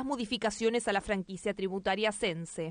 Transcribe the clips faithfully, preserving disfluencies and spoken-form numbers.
modificaciones a la franquicia tributaria Sense.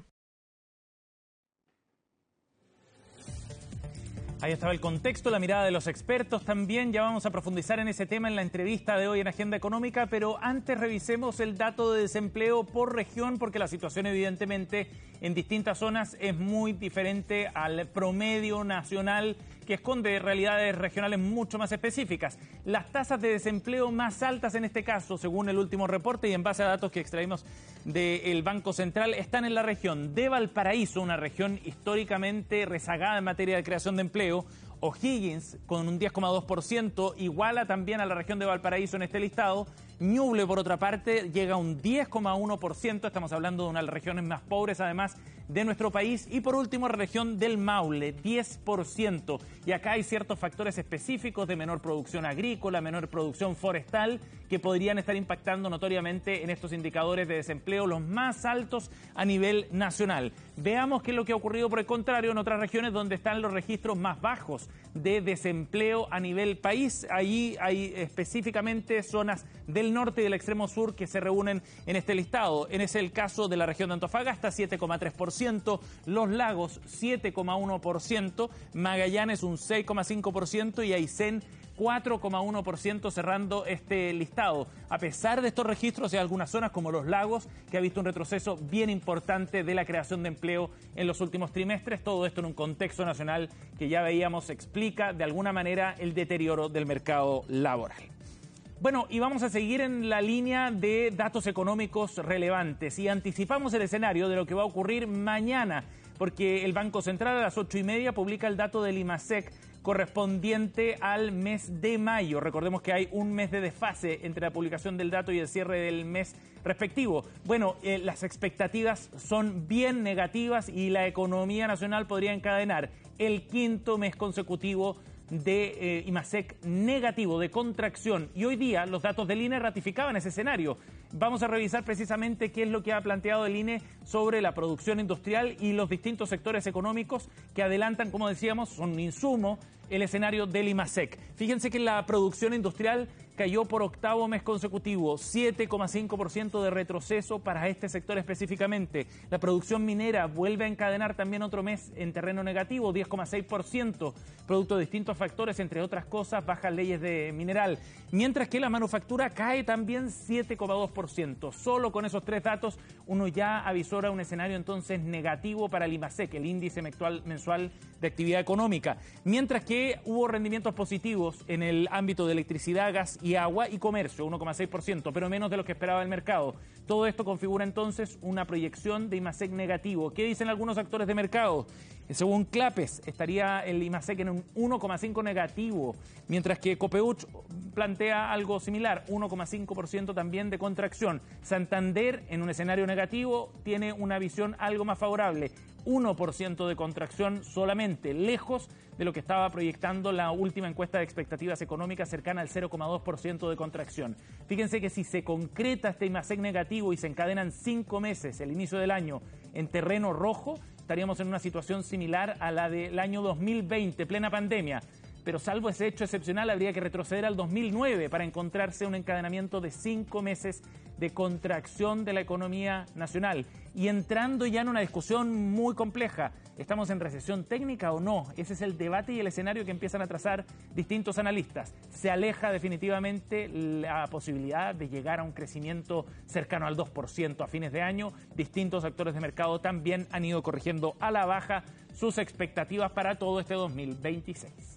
Ahí estaba el contexto, la mirada de los expertos también. Ya vamos a profundizar en ese tema en la entrevista de hoy en Agenda Económica, pero antes revisemos el dato de desempleo por región, porque la situación evidentemente en distintas zonas es muy diferente al promedio nacional, que esconde realidades regionales mucho más específicas. Las tasas de desempleo más altas en este caso, según el último reporte y en base a datos que extraímos del Banco Central, están en la región de Valparaíso, una región históricamente rezagada en materia de creación de empleo. O'Higgins, con un diez coma dos por ciento, iguala también a la región de Valparaíso en este listado. Ñuble, por otra parte, llega a un diez coma uno por ciento. Estamos hablando de una de las regiones más pobres, además, de nuestro país. Y por último, región del Maule, diez por ciento. Y acá hay ciertos factores específicos de menor producción agrícola, menor producción forestal, que podrían estar impactando notoriamente en estos indicadores de desempleo, los más altos a nivel nacional. Veamos qué es lo que ha ocurrido, por el contrario, en otras regiones donde están los registros más bajos de desempleo a nivel país. Allí hay específicamente zonas del norte y del extremo sur que se reúnen en este listado. En ese el caso de la región de Antofagasta, siete coma tres por ciento, Los Lagos, siete coma uno por ciento, Magallanes, un seis coma cinco por ciento y Aysén, cuatro coma uno por ciento, cerrando este listado. A pesar de estos registros, hay algunas zonas como Los Lagos que ha visto un retroceso bien importante de la creación de empleo en los últimos trimestres. Todo esto en un contexto nacional que ya veíamos explica de alguna manera el deterioro del mercado laboral. Bueno, y vamos a seguir en la línea de datos económicos relevantes y anticipamos el escenario de lo que va a ocurrir mañana, porque el Banco Central a las ocho y media publica el dato del IMASEC correspondiente al mes de mayo. Recordemos que hay un mes de desfase entre la publicación del dato y el cierre del mes respectivo. Bueno, eh, las expectativas son bien negativas y la economía nacional podría encadenar el quinto mes consecutivo de eh, IMASEC negativo, de contracción. Y hoy día los datos del I N E ratificaban ese escenario. Vamos a revisar precisamente qué es lo que ha planteado el I N E sobre la producción industrial y los distintos sectores económicos que adelantan, como decíamos, son insumo, el escenario del IMASEC. Fíjense que la producción industrial cayó por octavo mes consecutivo, siete coma cinco por ciento de retroceso para este sector específicamente. La producción minera vuelve a encadenar también otro mes en terreno negativo, diez coma seis por ciento, producto de distintos factores, entre otras cosas, bajas leyes de mineral. Mientras que la manufactura cae también siete coma dos por ciento. Solo con esos tres datos uno ya avisora un escenario entonces negativo para el IMASEC, el índice mensual de actividad económica. Mientras que hubo rendimientos positivos en el ámbito de electricidad, gas y agua y comercio, uno coma seis por ciento, pero menos de lo que esperaba el mercado. Todo esto configura entonces una proyección de IMASEC negativo. ¿Qué dicen algunos actores de mercado? Según Clapes, estaría el IMASEC en un uno coma cinco negativo, mientras que Copeuch plantea algo similar, uno coma cinco por ciento también de contracción. Santander, en un escenario negativo, tiene una visión algo más favorable, uno por ciento de contracción solamente, lejos de lo que estaba proyectando la última encuesta de expectativas económicas, cercana al cero coma dos por ciento de contracción. Fíjense que si se concreta este IMASEC negativo y se encadenan cinco meses, el inicio del año, en terreno rojo, estaríamos en una situación similar a la del año dos mil veinte, plena pandemia. Pero salvo ese hecho excepcional, habría que retroceder al dos mil nueve para encontrarse un encadenamiento de cinco meses de contracción de la economía nacional. Y entrando ya en una discusión muy compleja, ¿estamos en recesión técnica o no? Ese es el debate y el escenario que empiezan a trazar distintos analistas. Se aleja definitivamente la posibilidad de llegar a un crecimiento cercano al dos por ciento a fines de año. Distintos actores de mercado también han ido corrigiendo a la baja sus expectativas para todo este dos mil veintiséis.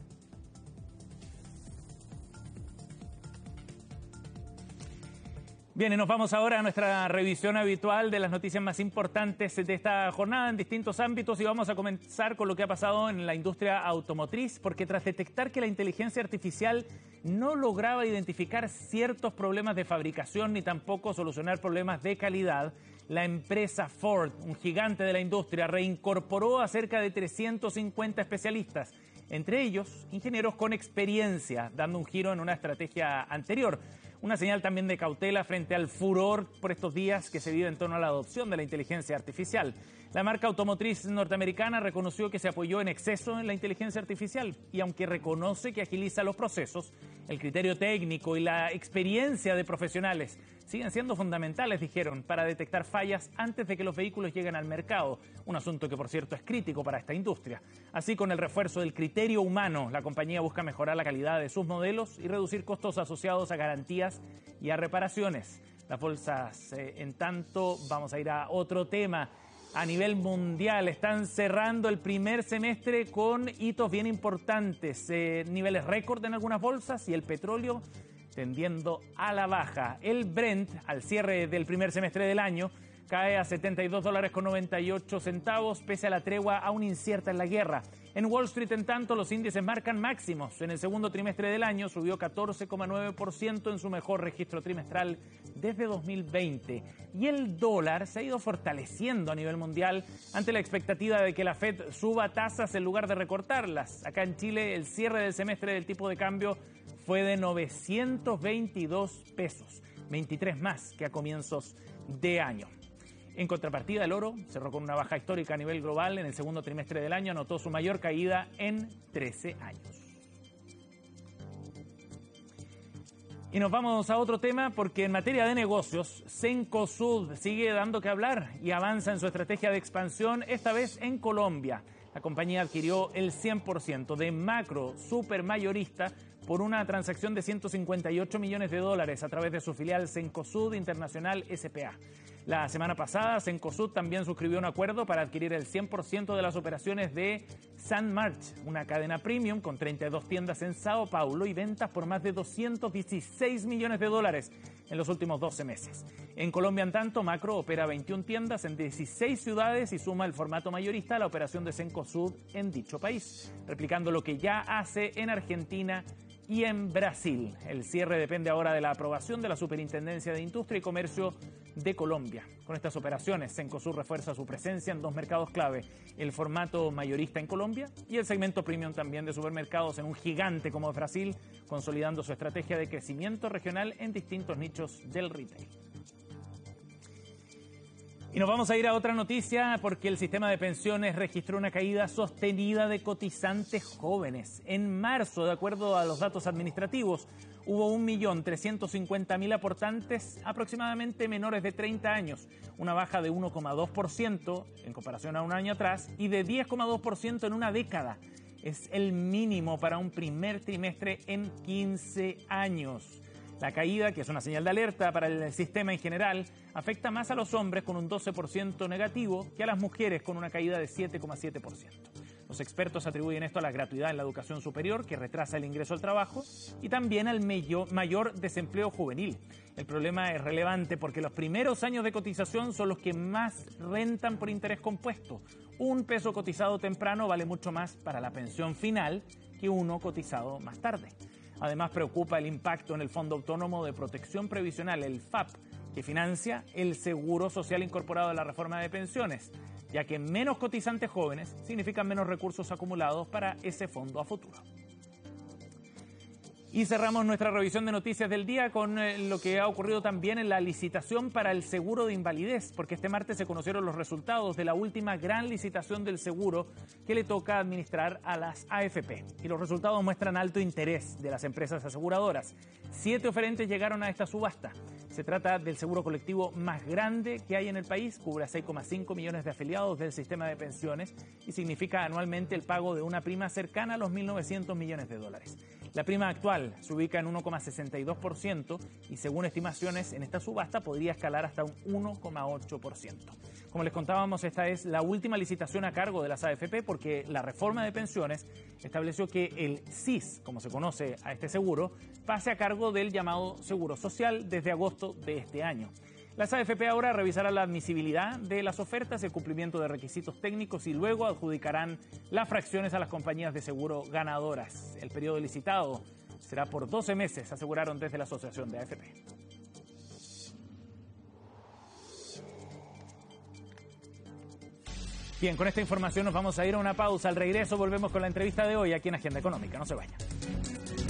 Bien, y nos vamos ahora a nuestra revisión habitual de las noticias más importantes de esta jornada en distintos ámbitos y vamos a comenzar con lo que ha pasado en la industria automotriz, porque tras detectar que la inteligencia artificial no lograba identificar ciertos problemas de fabricación ni tampoco solucionar problemas de calidad, la empresa Ford, un gigante de la industria, reincorporó a cerca de trescientos cincuenta especialistas, entre ellos ingenieros con experiencia, dando un giro en una estrategia anterior. Una señal también de cautela frente al furor por estos días que se vive en torno a la adopción de la inteligencia artificial. La marca automotriz norteamericana reconoció que se apoyó en exceso en la inteligencia artificial y aunque reconoce que agiliza los procesos, el criterio técnico y la experiencia de profesionales siguen siendo fundamentales, dijeron, para detectar fallas antes de que los vehículos lleguen al mercado, un asunto que, por cierto, es crítico para esta industria. Así, con el refuerzo del criterio humano, la compañía busca mejorar la calidad de sus modelos y reducir costos asociados a garantías y a reparaciones. Las bolsas, eh, en tanto, vamos a ir a otro tema. A nivel mundial están cerrando el primer semestre con hitos bien importantes, eh, niveles récord en algunas bolsas y el petróleo tendiendo a la baja. El Brent, al cierre del primer semestre del año, cae a setenta y dos dólares con noventa y ocho centavos, pese a la tregua aún incierta en la guerra. En Wall Street, en tanto, los índices marcan máximos. En el segundo trimestre del año subió catorce coma nueve por ciento en su mejor registro trimestral desde dos mil veinte. Y el dólar se ha ido fortaleciendo a nivel mundial ante la expectativa de que la Fed suba tasas en lugar de recortarlas. Acá en Chile, el cierre del semestre del tipo de cambio fue de novecientos veintidós pesos, veintitrés más que a comienzos de año. En contrapartida, el oro cerró con una baja histórica a nivel global. En el segundo trimestre del año anotó su mayor caída en trece años. Y nos vamos a otro tema porque en materia de negocios, Cencosud sigue dando que hablar y avanza en su estrategia de expansión, esta vez en Colombia. La compañía adquirió el cien por ciento de Macro Supermayorista por una transacción de ciento cincuenta y ocho millones de dólares a través de su filial Cencosud Internacional S P A. La semana pasada, Cencosud también suscribió un acuerdo para adquirir el cien por ciento de las operaciones de San March, una cadena premium con treinta y dos tiendas en Sao Paulo y ventas por más de doscientos dieciséis millones de dólares en los últimos doce meses. En Colombia, en tanto, Macro opera veintiuna tiendas en dieciséis ciudades y suma el formato mayorista a la operación de Cencosud en dicho país, replicando lo que ya hace en Argentina y en Brasil. El cierre depende ahora de la aprobación de la Superintendencia de Industria y Comercio de Colombia. Con estas operaciones, Cencosud refuerza su presencia en dos mercados clave, el formato mayorista en Colombia y el segmento premium también de supermercados en un gigante como Brasil, consolidando su estrategia de crecimiento regional en distintos nichos del retail. Y nos vamos a ir a otra noticia porque el sistema de pensiones registró una caída sostenida de cotizantes jóvenes. En marzo, de acuerdo a los datos administrativos, hubo un millón trescientos cincuenta mil aportantes aproximadamente menores de treinta años, una baja de uno coma dos por ciento en comparación a un año atrás y de diez coma dos por ciento en una década. Es el mínimo para un primer trimestre en quince años. La caída, que es una señal de alerta para el sistema en general, afecta más a los hombres con un doce por ciento negativo que a las mujeres con una caída de siete coma siete por ciento. Los expertos atribuyen esto a la gratuidad en la educación superior, que retrasa el ingreso al trabajo, y también al mayor desempleo juvenil. El problema es relevante porque los primeros años de cotización son los que más rentan por interés compuesto. Un peso cotizado temprano vale mucho más para la pensión final que uno cotizado más tarde. Además, preocupa el impacto en el Fondo Autónomo de Protección Previsional, el F A P, que financia el Seguro Social incorporado a la reforma de pensiones, ya que menos cotizantes jóvenes significan menos recursos acumulados para ese fondo a futuro. Y cerramos nuestra revisión de noticias del día con eh, lo que ha ocurrido también en la licitación para el seguro de invalidez, porque este martes se conocieron los resultados de la última gran licitación del seguro que le toca administrar a las A F P. Y los resultados muestran alto interés de las empresas aseguradoras. Siete oferentes llegaron a esta subasta. Se trata del seguro colectivo más grande que hay en el país, cubre a seis coma cinco millones de afiliados del sistema de pensiones y significa anualmente el pago de una prima cercana a los mil novecientos millones de dólares. La prima actual se ubica en uno coma sesenta y dos por ciento y según estimaciones en esta subasta podría escalar hasta un uno coma ocho por ciento. Como les contábamos, esta es la última licitación a cargo de las A F P porque la reforma de pensiones estableció que el S I S, como se conoce a este seguro, pase a cargo del llamado Seguro Social desde agosto de este año. Las A F P ahora revisarán la admisibilidad de las ofertas, el cumplimiento de requisitos técnicos y luego adjudicarán las fracciones a las compañías de seguro ganadoras. El periodo licitado será por doce meses, aseguraron desde la Asociación de A F P. Bien, con esta información nos vamos a ir a una pausa. Al regreso volvemos con la entrevista de hoy aquí en Agenda Económica. No se vayan.